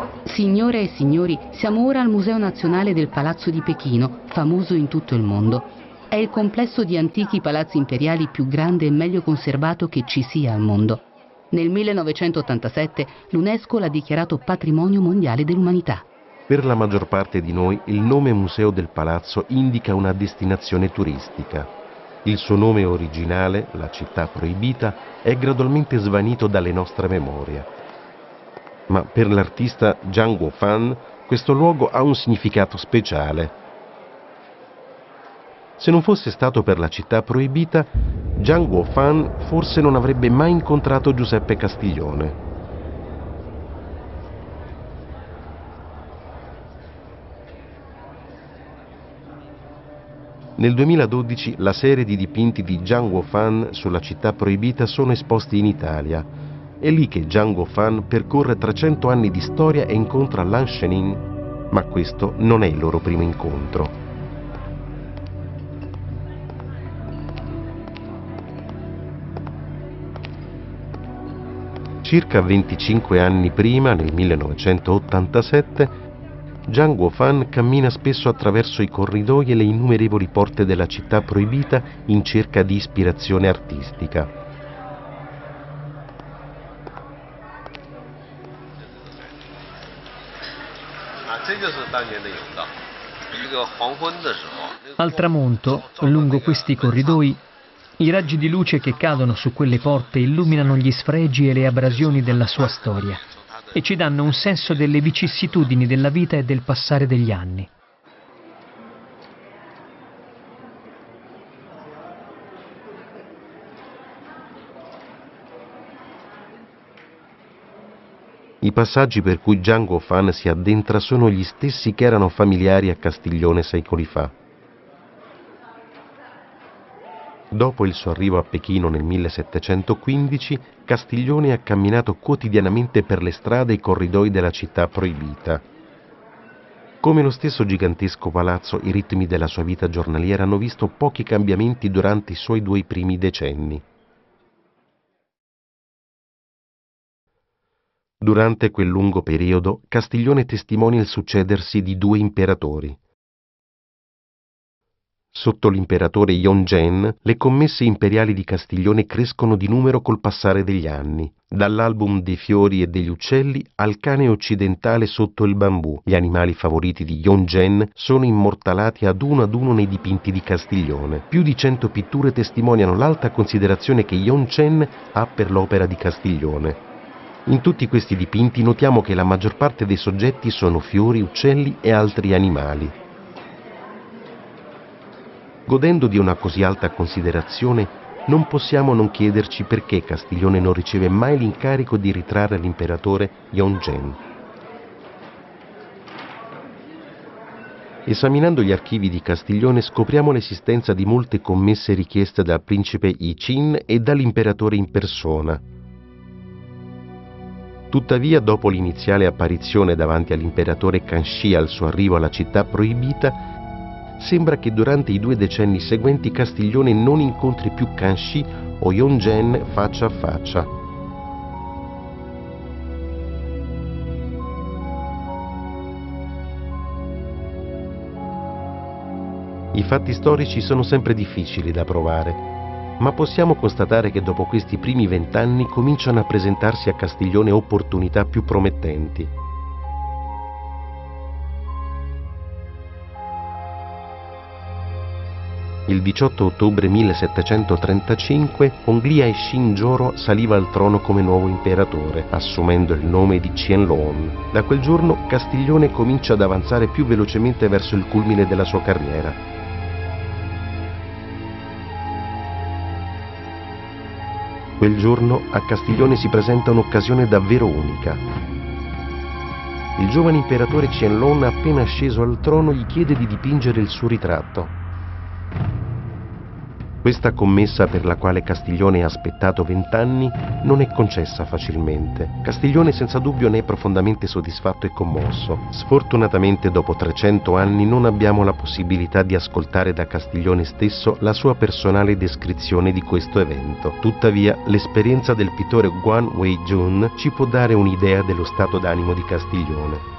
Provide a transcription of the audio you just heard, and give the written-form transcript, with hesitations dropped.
Signore e signori, siamo ora al Museo Nazionale del Palazzo di Pechino, famoso in tutto il mondo. È il complesso di antichi palazzi imperiali più grande e meglio conservato che ci sia al mondo. Nel 1987 l'UNESCO l'ha dichiarato Patrimonio Mondiale dell'Umanità. Per la maggior parte di noi il nome Museo del Palazzo indica una destinazione turistica. Il suo nome originale, la città proibita, è gradualmente svanito dalle nostre memorie. Ma per l'artista Zhang Guofan questo luogo ha un significato speciale. Se non fosse stato per la città proibita, Zhang Guofan forse non avrebbe mai incontrato Giuseppe Castiglione. Nel 2012 la serie di dipinti di Zhang Guofan sulla città proibita sono esposti in Italia. È lì che Zhang Guofan percorre 300 anni di storia e incontra Lan Shenin, ma questo non è il loro primo incontro. Circa 25 anni prima, nel 1987, Zhang Guofan cammina spesso attraverso i corridoi e le innumerevoli porte della città proibita in cerca di ispirazione artistica. Al tramonto, lungo questi corridoi, i raggi di luce che cadono su quelle porte illuminano gli sfregi e le abrasioni della sua storia e ci danno un senso delle vicissitudini della vita e del passare degli anni. I passaggi per cui Zhang Guofan si addentra sono gli stessi che erano familiari a Castiglione secoli fa. Dopo il suo arrivo a Pechino nel 1715, Castiglione ha camminato quotidianamente per le strade e i corridoi della città proibita. Come lo stesso gigantesco palazzo, i ritmi della sua vita giornaliera hanno visto pochi cambiamenti durante i suoi 2 primi decenni. Durante quel lungo periodo, Castiglione testimonia il succedersi di 2 imperatori. Sotto l'imperatore Yongzheng, le commesse imperiali di Castiglione crescono di numero col passare degli anni. Dall'album dei fiori e degli uccelli al cane occidentale sotto il bambù, gli animali favoriti di Yongzheng sono immortalati ad uno nei dipinti di Castiglione. Più di 100 pitture testimoniano l'alta considerazione che Yongzheng ha per l'opera di Castiglione. In tutti questi dipinti notiamo che la maggior parte dei soggetti sono fiori, uccelli e altri animali. Godendo di una così alta considerazione, non possiamo non chiederci perché Castiglione non riceve mai l'incarico di ritrarre l'imperatore Yongzheng. Esaminando gli archivi di Castiglione scopriamo l'esistenza di molte commesse richieste dal principe Yi Qin e dall'imperatore in persona. Tuttavia, dopo l'iniziale apparizione davanti all'imperatore Kanxi al suo arrivo alla città proibita, sembra che durante i 2 decenni seguenti Castiglione non incontri più Kanxi o Yongzheng faccia a faccia. I fatti storici sono sempre difficili da provare, ma possiamo constatare che dopo questi primi 20 anni cominciano a presentarsi a Castiglione opportunità più promettenti. Il 18 ottobre 1735 Honglia Shinjoro saliva al trono come nuovo imperatore, assumendo il nome di Qianlong. Da quel giorno Castiglione comincia ad avanzare più velocemente verso il culmine della sua carriera. Quel giorno a Castiglione si presenta un'occasione davvero unica. Il giovane imperatore Qianlong, appena asceso al trono, gli chiede di dipingere il suo ritratto. Questa commessa, per la quale Castiglione ha aspettato 20 anni, non è concessa facilmente. Castiglione senza dubbio ne è profondamente soddisfatto e commosso. Sfortunatamente dopo 300 anni non abbiamo la possibilità di ascoltare da Castiglione stesso la sua personale descrizione di questo evento. Tuttavia, l'esperienza del pittore Guan Wei Jun ci può dare un'idea dello stato d'animo di Castiglione.